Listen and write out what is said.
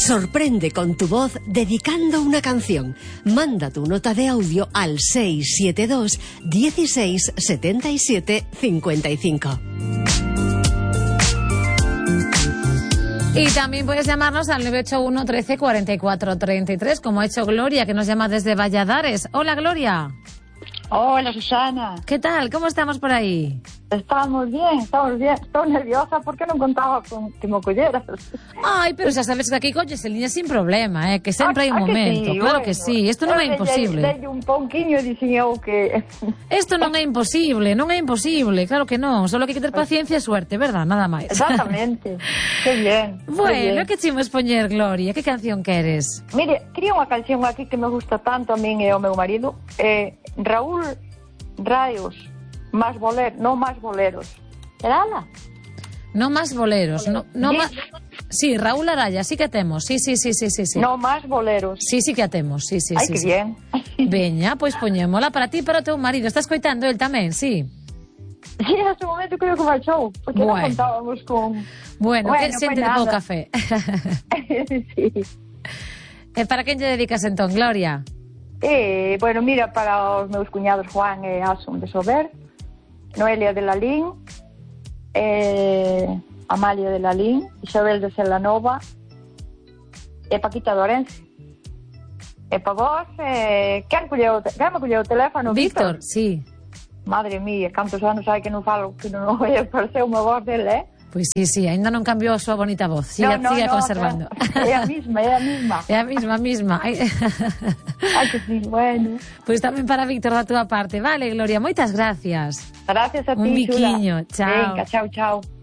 Sorprende con tu voz dedicando una canción. Manda tu nota de audio al 672 16 77 55. Y también puedes llamarnos al 981 13 44 33, como ha hecho Gloria, que nos llama desde Valladares. Hola, Gloria. Hola, Susana. ¿Qué tal? ¿Cómo estamos por ahí? Estamos bien. Estoy nerviosa porque non contaba con que me colleras. Ay, pero xa sabes que aquí colles en línea sin problema, que sempre hai un momento. Sí, claro bueno, que sí, isto non é imposible. Dei un pouquiño e dixen eu que... Isto non é imposible, claro que non. Solo que hai que ter paciencia e suerte, verdad? Nada máis. Exactamente. Que bien. Bueno, que chimos poñer, Gloria? Que canción queres? Mire, quería unha canción aquí que me gusta tanto a min e ao meu marido. Raúl Raios, más boleros. Erala? No más boleros. No más... Sí, Raúl Araya, sí que temos. Sí. No más boleros. Sí que a temos. Sí. Ai, que bien. Veña, pois poñémola para ti e para o teu marido. Estás coitando el tamén, sí? Sí, en ese momento creo que marchou, porque non contábamos con... Bueno, que xente de pouco café. Sí. E para quen lle dedicas entón, Gloria? Bueno, mira, para os meus cuñados Juan e Asun de Sober, Noelia de Lalín, Amalia de Lalín, Isabel de Celanova e Paquita de Orense. E para vos, quen me colleu o teléfono? Víctor, sí. Madre mía, cantos anos hai que non falo, que non apareceu unha voz dele, Pois sí, ainda non cambiou a súa bonita voz. Siga conservando. É a mesma. É a mesma. Ai, que sí, bueno. Pois tamén para Víctor da túa parte. Vale, Gloria, moitas gracias. Gracias a ti, Un biquiño, chao. Venga, chao.